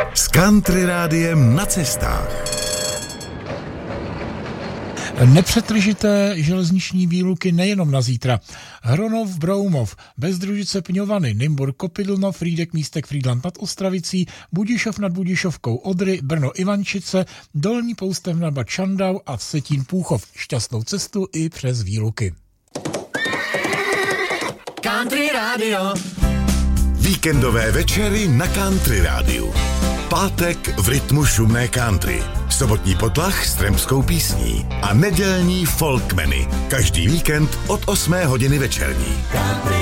S Country Rádiem na cestách. Nepřetržité železniční výluky nejenom na zítra. Hronov, Broumov, Bezdružice, Pňovany, Nymburk, Kopidlno, Frýdek, Místek, Frýdlant nad Ostravicí, Budišov nad Budišovkou, Odry, Brno, Ivančice, Dolní Poustev nad Bad Šandau a Vsetín, Púchov. Šťastnou cestu i přes výluky. Country Radio. Víkendové večery na Country Rádiu. Pátek v rytmu šumné country. Sobotní potlach s tremskou písní. A nedělní folkmeny. Každý víkend od 8 hodiny večerní.